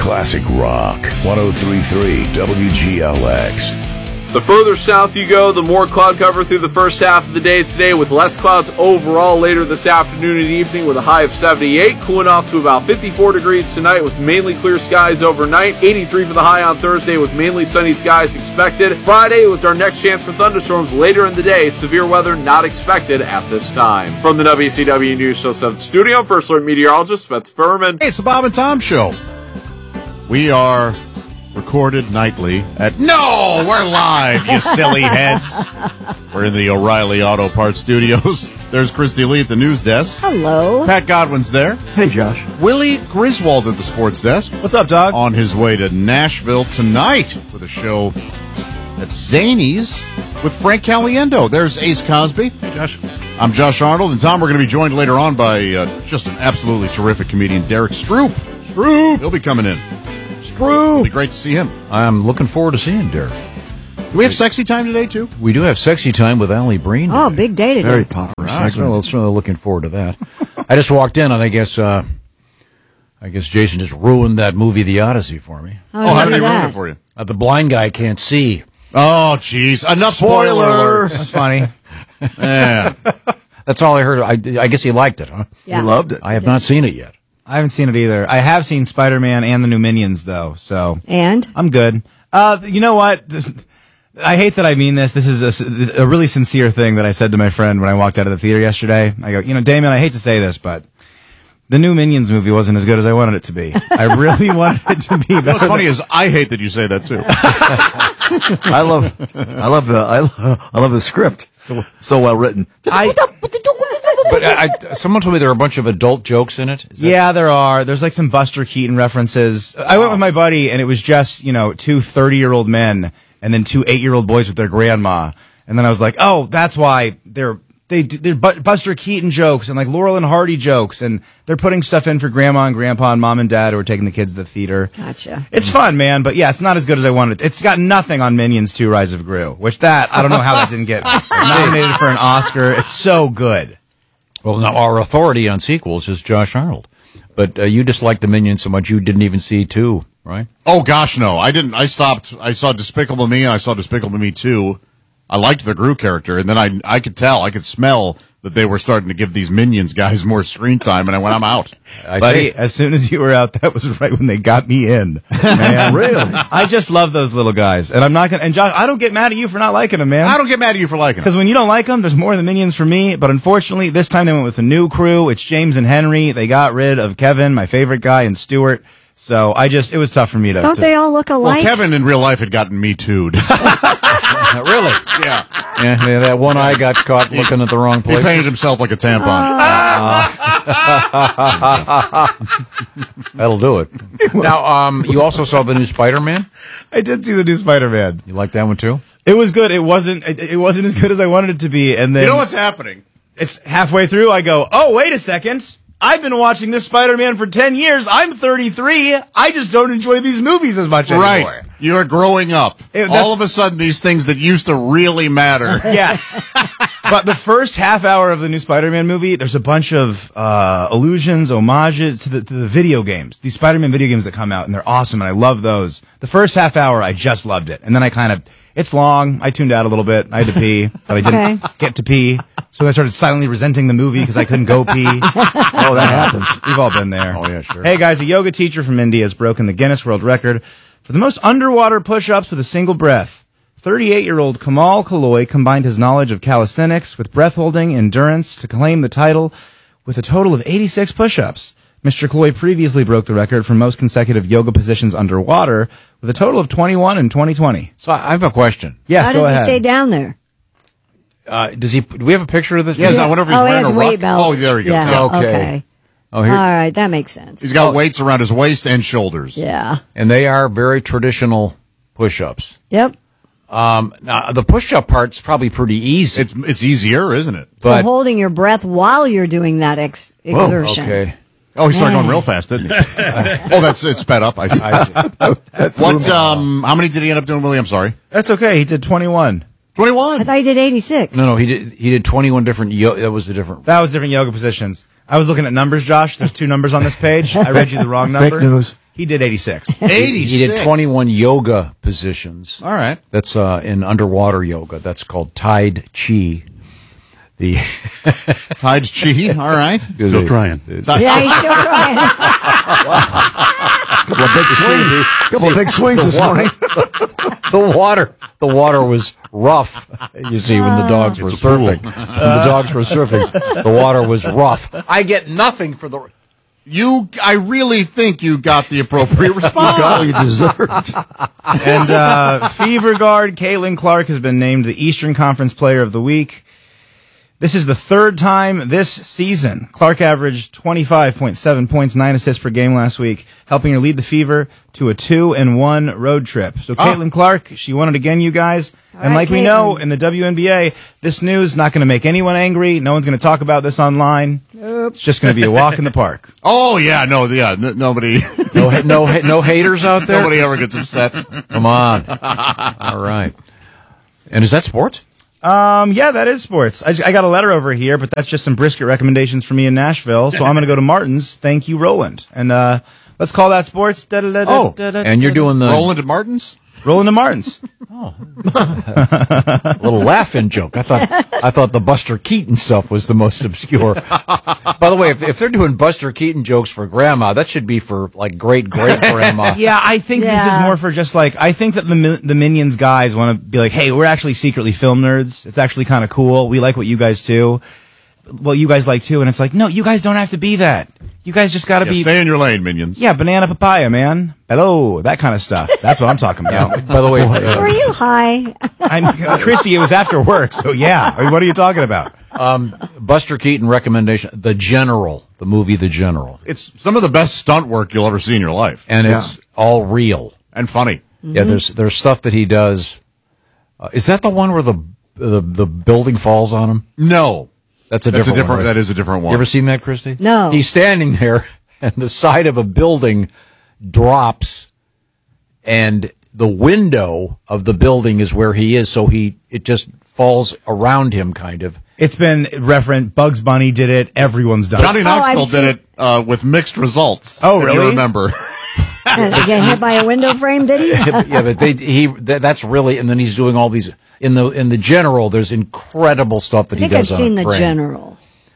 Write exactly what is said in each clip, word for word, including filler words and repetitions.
classic rock. one oh three point three W G L X. The further south you go, the more cloud cover through the first half of the day today, with less clouds overall later this afternoon and evening with a high of seventy-eight, cooling off to about fifty-four degrees tonight with mainly clear skies overnight, eighty-three for the high on Thursday with mainly sunny skies expected. Friday was our next chance for thunderstorms later in the day, severe weather not expected at this time. From the W C W News Show seven studio, First Alert meteorologist Spencer Furman. Hey, it's the Bob and Tom Show. We are recorded nightly at... No! We're live, you silly heads. We're in the O'Reilly Auto Parts Studios. There's Christy Lee at the news desk. Hello. Pat Godwin's there. Hey, Josh. Willie Griswold at the sports desk. What's up, dog? On his way to Nashville tonight with a show at Zany's with Frank Caliendo. There's Ace Cosby. Hey, Josh. I'm Josh Arnold, and Tom, we're going to be joined later on by uh, just an absolutely terrific comedian, Derek Stroop. Stroop! He'll be coming in. Stroop! It'll be great to see him. I'm looking forward to seeing Derek. Do we have sexy time today, too? We do have sexy time with Allie Breen. Oh, big day today. Very popular Right. segment. So, so looking forward to that. I just walked in, and I guess uh, I guess Jason just ruined that movie, The Odyssey, for me. How Oh, how did did he that? ruin it for you? Uh, the blind guy can't see. Oh, jeez. Enough spoiler, alerts. That's funny. Yeah. That's all I heard. I, I guess he liked it, huh? Yeah. You loved it. I have not seen it yet. I haven't seen it either. I have seen Spider-Man and the new Minions, though, so And? I'm good. Uh, you know what? I hate that I mean this. This is a, this is a really sincere thing that I said to my friend when I walked out of the theater yesterday. I go, you know, Damon, I hate to say this, but the new Minions movie wasn't as good as I wanted it to be. I really wanted it to be better. What's funny is I hate that you say that, too. I love, I love the, I love, I love the script. So, so well written. I, But I, I, someone told me there are a bunch of adult jokes in it. Is that- yeah, there are. There's like some Buster Keaton references. I went with my buddy, and it was just, you know, two thirty-year-old men and then two eight-year-old boys with their grandma. And then I was like, oh, that's why they're they they're Bu- Buster Keaton jokes and like Laurel and Hardy jokes, and they're putting stuff in for grandma and grandpa and mom and dad who are taking the kids to the theater. Gotcha. It's fun, man, but yeah, it's not as good as I wanted. It's got nothing on Minions two: Rise of Gru, which that I don't know how that didn't get nominated for an Oscar. It's so good. Well, now our authority on sequels is Josh Arnold. But uh, you disliked the Minions so much you didn't even see two, right? Oh, gosh, no. I didn't. I stopped. I saw Despicable Me, and I saw Despicable Me two. I liked the Gru character, and then I I could tell, I could smell that they were starting to give these Minions guys more screen time, and I went, I'm out. I Buddy, see. as soon as you were out, that was right when they got me in. Man, really? I just love those little guys, and I'm not gonna. And Josh, I don't get mad at you for not liking them, man. I don't get mad at you for liking it. Because when you don't like them, there's more of the Minions for me. But unfortunately, this time they went with a new crew. It's James and Henry. They got rid of Kevin, my favorite guy, and Stuart. So I just, it was tough for me to. Don't to, they all look Well, alike? Kevin in real life had gotten me too'd. Uh, really? Yeah. Yeah, yeah, that one eye got caught looking at the wrong He place. painted himself like a tampon. That'll do it. Now, um, you also saw the new Spider-Man? I did see the new Spider-Man. You like that one too? It was good. It wasn't. It, it wasn't as good as I wanted it to be. And then You know what's happening? it's halfway through. I go, oh, wait a second. I've been watching this Spider-Man for ten years. I'm thirty-three. I just don't enjoy these movies as much anymore. Right. You're growing up. It- that's- All of a sudden, these things that used to really matter. Yes. But the first half hour of the new Spider-Man movie, there's a bunch of uh, allusions, homages to the, to the video games, these Spider-Man video games that come out, and they're awesome, and I love those. The first half hour, I just loved it. And then I kind of, it's long. I tuned out a little bit. I had to pee, but I didn't Okay. get to pee. So I started silently resenting the movie because I couldn't go pee. Oh, that happens. We've all been there. Oh, yeah, sure. Hey, guys, a yoga teacher from India has broken the Guinness World Record for the most underwater push-ups with a single breath. thirty-eight-year-old Kamal Kaloy combined his knowledge of calisthenics with breath-holding endurance to claim the title with a total of eighty-six push-ups. Mister Kaloy previously broke the record for most consecutive yoga positions underwater with a total of twenty-one in twenty twenty. So I I have a question. Yes, How go does ahead. he stay down there? Uh, does he? Do we have a picture of this? Yes, I wonder if he's oh, he wearing has a weight rock- belts. Oh, there we go. Yeah. Yeah. Okay. Okay. Oh, here, All right, that makes sense. He's got weights around his waist and shoulders. Yeah. and they are very traditional push-ups. Yep. Um, now the push-up part's probably pretty easy, It's it's easier, isn't it? For but holding your breath while you're doing that ex- exertion. okay. Oh, he started Yeah. going real fast, didn't he? Oh, that's it sped up. I see. I see. What? Um, how many did he end up doing, Willie? I'm sorry. That's okay. He did twenty-one. I twenty-one. thought you did eighty-six. No, no, he did. He did twenty-one different. Yo- that was a different. That was different yoga positions. I was looking at numbers, Josh. There's two numbers on this page. I read you the wrong number. Fake news. He did eighty-six. eighty-six. He did twenty-one yoga positions. All right. That's uh, in underwater yoga. That's called Tide Chi. The Tide Chi. All right. Still trying. Yeah, he's still trying. Couple of big swings. Couple of big swings this morning. the water, the water was rough. You see, when the dogs were surfing, when the dogs were surfing, the water was rough. I get nothing for the. You, I really think you got the appropriate response. You got what you deserved. And uh, Fever Guard, Caitlin Clark has been named the Eastern Conference Player of the Week. This is the third time this season. Clark averaged twenty-five point seven points, nine assists per game last week, helping her lead the Fever to a two and one road trip. So Ah. Caitlin Clark, she won it again, you guys. All and right, like we know Caitlin. in the W N B A, this news not going to make anyone angry. No one's going to talk about this online. Nope. It's just going to be a walk in the park. Oh yeah, no, yeah, n- nobody, No, ha- no, ha- no haters out there. nobody ever gets upset. Come on. All right. And is that sports? Um, yeah, that is sports. I, j- I got a letter over here, but that's just some brisket recommendations for me in Nashville. So I'm going to go to Martin's. Thank you, Roland. And uh, let's call that sports. Oh, And you're doing the Roland at Martin's. Rolling to Martin's. little laugh-in joke. I thought I thought the Buster Keaton stuff was the most obscure. By the way, if, if they're doing Buster Keaton jokes for grandma, that should be for like great great grandma. Yeah, I think this is Yeah. more for just like, I think that the Mi- the Minions guys want to be like, hey, we're actually secretly film nerds. It's actually kind of cool. We like what you guys do. Well, you guys like too. And it's like, no, you guys don't have to be that. You guys just got to Yeah, be. stay in your lane, minions. Yeah, banana papaya, man. Hello, that kind of stuff. That's what I'm talking about. By the way, Were uh, you high? I'm, Christy, it was after work, so yeah. I mean, what are you talking about? um, Buster Keaton recommendation: The General, the movie The General, It's some of the best stunt work you'll ever see in your life, and it's all real. and funny. Yeah, there's there's stuff that he does. Uh, is that the one where the the the building falls on him? No, That's a that's different. a different. one, right? That is a different You one. ever seen that, Christy? No. He's standing there, and the side of a building drops, and the window of the building is where he is, so he it just falls around him, kind of. It's been referenced. Bugs Bunny did it. Everyone's done Johnny it. Knoxville I've did it uh, with mixed results. Oh, if really? You remember? Did he get hit by a window frame, did he? Yeah, but they he that, that's really, and then he's doing all these in the in the General. There's incredible stuff that I think he I've does. seen on a the crane. general.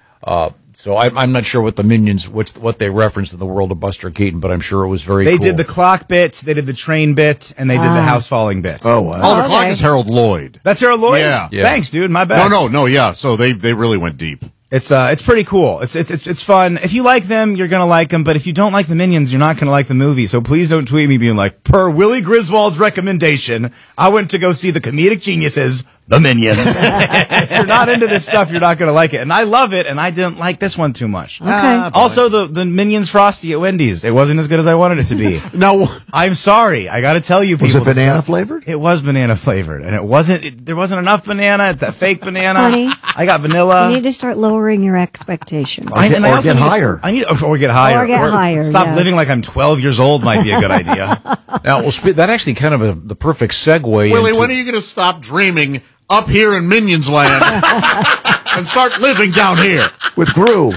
So I, I'm not sure what the Minions, what's what they referenced in the world of Buster Keaton, but I'm sure it was very. They cool. did the clock bit, they did the train bit, and they did the house falling bit. Oh, wow. Oh, the Okay. clock is Harold Lloyd. That's Harold Lloyd? Yeah. Yeah. Thanks, dude. My No, bad. no, no. Yeah. So they they really went deep. It's uh, it's pretty cool. It's it's it's it's fun. If you like them, you're gonna like them. But if you don't like the Minions, you're not gonna like the movie. So please don't tweet me being like, per Willie Griswold's recommendation, I went to go see the comedic geniuses, the Minions. If you're not into this stuff, you're not gonna like it. And I love it, and I didn't like this one too much. Okay. Also, the the Minions Frosty at Wendy's, it wasn't as good as I wanted it to be. No. I'm sorry. I got to tell you, people. Was it this banana stuff- flavored? It was banana flavored, and it wasn't. It, there wasn't enough banana. It's that fake banana. Honey, I got vanilla. You need to start lowering your expectations. I, get- and I or also get need to- higher. I need or get higher. Or get higher, Stop yes. living like I'm twelve years old. Might be a good idea. Now, well, spe- that actually kind of a, the perfect segue. Willie, into, when are you going to stop dreaming up here in Minions Land and start living down here? With Gru.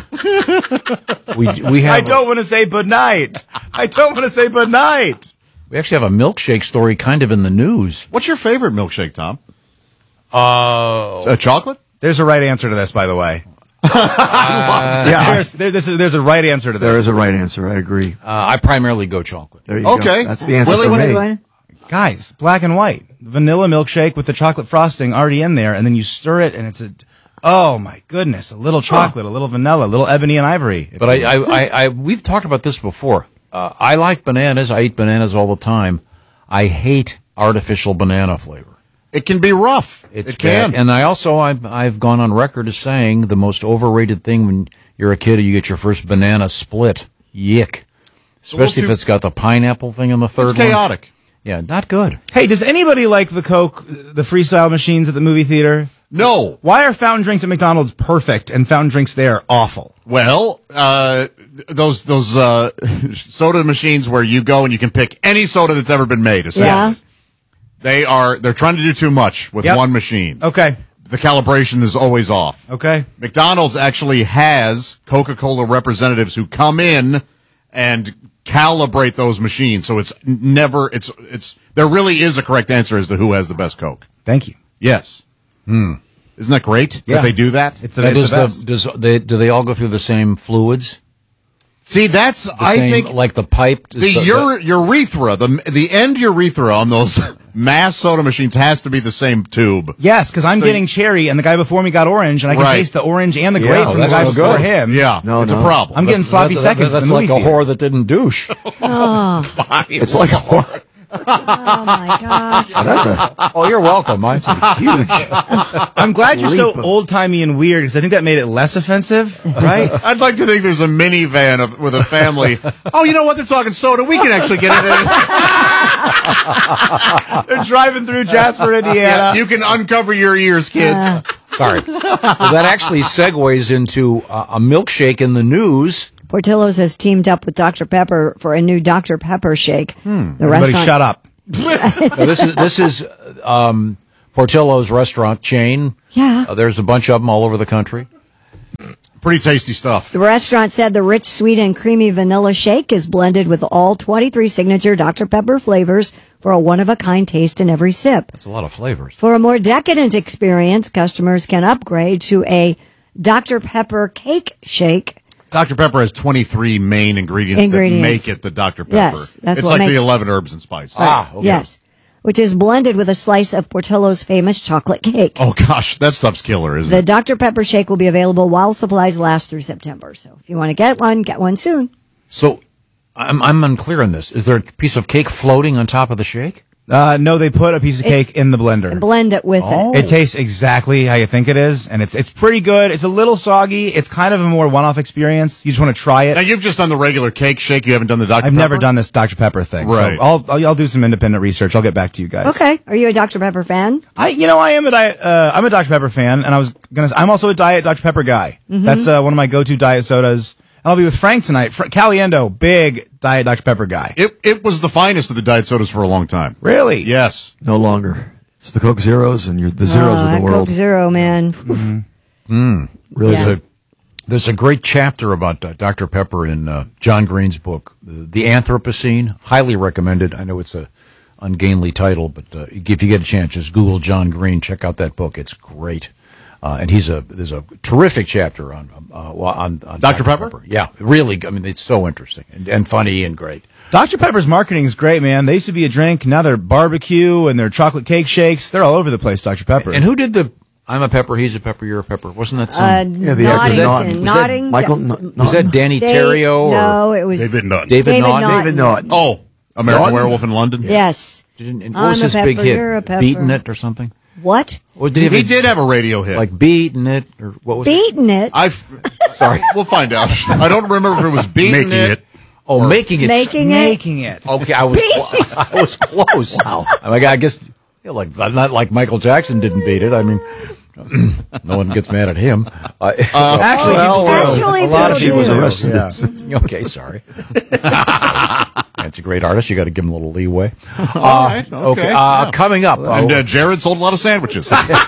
we we have I don't want to say good night. I don't want to say good night. we actually have a milkshake story kind of in the news. What's your favorite milkshake, Tom? Uh, Uh, chocolate? There's a right answer to this, by the way. Yeah, There's there, this is, there's a right answer to this. there is a right answer. I agree. uh, I primarily go chocolate. There you Okay. go. That's the answer Willie, for what's me. the- Guys, black and white, vanilla milkshake with the chocolate frosting already in there, and then you stir it, and it's a. Oh my goodness! A little chocolate, a little vanilla, a little ebony and ivory. But I, I, I, I we've talked about this before. Uh, I like bananas. I eat bananas all the time. I hate artificial banana flavor. It can be rough. It's it can. bad. And I also I've I've gone on record as saying the most overrated thing when you're a kid and you get your first banana split. Yick. Especially too- if it's got the pineapple thing on the third It's one. chaotic. Yeah, not good. Hey, does anybody like the Coke, the freestyle machines at the movie theater? No. Why are fountain drinks at McDonald's perfect and fountain drinks there awful? Well, uh, those those uh, soda machines where you go and you can pick any soda that's ever been made. Essentially. Yeah. They are they're trying to do too much with Yep. one machine. Okay, The calibration is always off. okay. McDonald's actually has Coca-Cola representatives who come in and calibrate those machines so it's never it's it's there really is a correct answer as to who has the best Coke. Thank you. Yes. Hmm. Isn't that great Yeah. that they do that? It's the, Now, it's does the the, best. does they do they all go through the same fluids? See, that's The I same, think like the pipe. does the, ure, urethra, the the end urethra on those mass soda machines has to be the same tube. Yes, because I'm So getting cherry, and the guy before me got orange, and I can Right. taste the orange and the Yeah, grape oh, from the that's guy no before good. him. Yeah, No, it's no. a problem. I'm getting sloppy that's, seconds. That's in the like a movie whore that didn't douche. It's like a Oh my gosh. that's a Oh, you're welcome. I, huge. I'm glad you're so Leap of- old timey and weird because I think that made it less offensive, right? I'd like to think there's a minivan of, with a family. Oh, you know what? They're talking soda. We can actually get it in. They're driving through Jasper, Indiana. Yeah, you can uncover your ears, kids. sorry. Well, that actually segues into uh, a milkshake in the news. Portillo's has teamed up with Doctor Pepper for a new Doctor Pepper shake. The Everybody restaurant. shut up. Now, this is this is um, Portillo's restaurant chain. Yeah. Uh, there's a bunch of them all over the country. Pretty tasty stuff. The restaurant said the rich, sweet, and creamy vanilla shake is blended with all twenty-three signature Doctor Pepper flavors for a one-of-a-kind taste in every sip. That's a lot of flavors. For a more decadent experience, customers can upgrade to a Doctor Pepper cake shake. Doctor Pepper has twenty-three main ingredients, Ingredients. that make it the Doctor Pepper. Yes, that's it's what like makes- the eleven herbs and spices. Ah, okay. Yes. Which is blended with a slice of Portillo's famous chocolate cake. Oh, gosh. That stuff's killer, isn't The it? Doctor Pepper shake will be available while supplies last through September. So if you want to get one, get one soon. So I'm I'm unclear on this. Is there a piece of cake floating on top of the shake? Uh, no, they put a piece of It's- cake in the blender. And blend it with Oh. it. It tastes exactly how you think it is, and it's it's pretty good. It's a little soggy. It's kind of a more one-off experience. You just want to try it. Now, you've just done the regular cake shake. You haven't done the Doctor I've Pepper? never done this Doctor Pepper thing, Right. so I'll, I'll I'll do some independent research. I'll get back to you guys. Okay. Are you a Doctor Pepper fan? I you know I am a diet uh, I'm a Doctor Pepper fan, and I was gonna I'm also a diet Doctor Pepper guy. Mm-hmm. That's uh, one of my go-to diet sodas. And I'll be with Frank tonight. Fr- Caliendo, big diet Doctor Pepper guy. It, it was the finest of the diet sodas for a long time. Really? Yes. No longer. It's the Coke Zeros and you're the zeros oh, of that the world. Coke Zero, man. Really Yeah. There's a there's a great chapter about uh, Doctor Pepper in uh, John Green's book, The, the Anthropocene. Highly recommended. I know it's a ungainly title, but uh, if you get a chance, just Google John Green. Check out that book. It's great. Uh, and he's a there's a terrific chapter on uh, on, on Doctor Pepper? Yeah, really. I mean, it's so interesting and, and funny and great. Doctor Pepper's marketing is great, man. They used to be a drink. Now they're barbecue and they're chocolate cake shakes. They're all over the place, Doctor Pepper. And who did the I'm a pepper, he's a pepper, you're a pepper? Wasn't that Uh, some? Yeah, the actor Noddington. Naughton. Was that Nodding. Michael D- N- was that Danny Dave- Terrio or No, it was David Nunn. David, David Naughton? Naughton. David Naughton. Oh, American Naughton? Werewolf in London? Yes. Didn't, and I'm what was a his big pepper, you're a hit? pepper. Beating It or something? What? Or did He, have a- did have a radio hit. like Beating It or what was it? Beating it. I've, sorry, we'll find out. I don't remember if it was beating Making it. it. Oh, making it. Making it. making it. Okay, I was I was close. Wow. I mean, I guess yeah, like not like Michael Jackson didn't beat it. I mean, no one gets mad at him. Uh, Actually, well, people do. Actually, a lot of people people do. do. arrested. Yeah. okay, sorry. That's a great artist. You got to give him a little leeway. All right, okay. Okay, uh, coming up. And uh, uh, Jared sold a lot of sandwiches. we could do,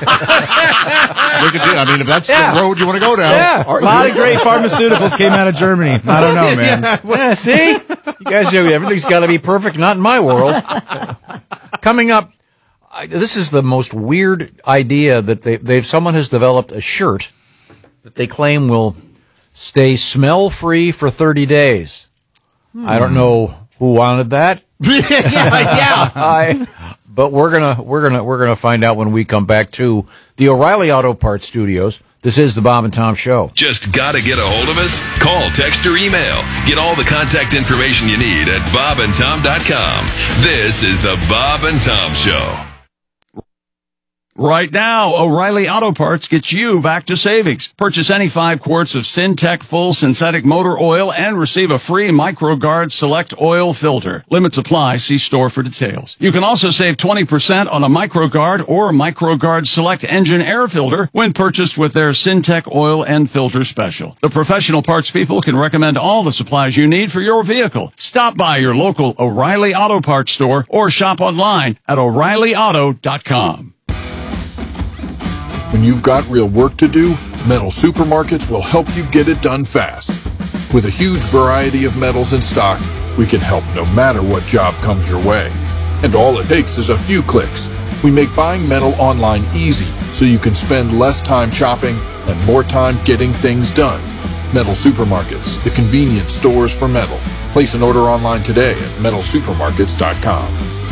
I mean, if that's Yeah. the road you want to go down. yeah. A lot of great pharmaceuticals came out of Germany. I don't know, man. Yeah, see? You guys, everything's got to be perfect. Not in my world. Coming up, I, this is the most weird idea that they, they've, someone has developed a shirt that they claim will stay smell-free for thirty days. I don't know who wanted that. yeah, yeah. I, but we're gonna we're gonna we're gonna find out when we come back to the O'Reilly Auto Parts Studios. This is the Bob and Tom Show. Just gotta get a hold of us? Call, text, or email. Get all the contact information you need at bob and tom dot com. This is the Bob and Tom Show. Right now, O'Reilly Auto Parts gets you back to savings. Purchase any five quarts of Syntec full synthetic motor oil and receive a free MicroGuard Select oil filter. Limits apply. See store for details. You can also save twenty percent on a MicroGuard or MicroGuard Select engine air filter when purchased with their Syntec oil and filter special. The professional parts people can recommend all the supplies you need for your vehicle. Stop by your local O'Reilly Auto Parts store or shop online at O'Reilly Auto dot com. When you've got real work to do, Metal Supermarkets will help you get it done fast. With a huge variety of metals in stock, We can help no matter what job comes your way. And all it takes is a few clicks. We make buying metal online easy so you can spend less time shopping and more time getting things done. Metal Supermarkets, the convenient stores for metal. Place an order online today at metal supermarkets dot com.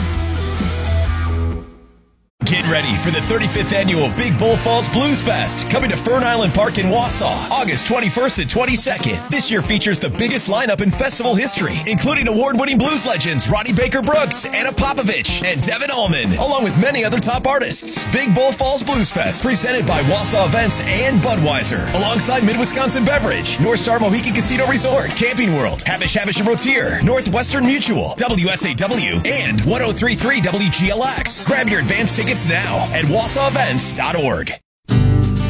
Get ready for the thirty-fifth annual Big Bull Falls Blues Fest, coming to Fern Island Park in Wausau, August twenty-first and twenty-second. This year features the biggest lineup in festival history, including award-winning blues legends Ronnie Baker Brooks, Anna Popovich, and Devin Allman, along with many other top artists. Big Bull Falls Blues Fest, presented by Wausau Events and Budweiser, alongside Mid-Wisconsin Beverage, North Star Mohican Casino Resort, Camping World, Habish Habish and Rotier, Northwestern Mutual, W S A W, and one oh three point three W G L X. Grab your advance tickets now at wausau events dot org.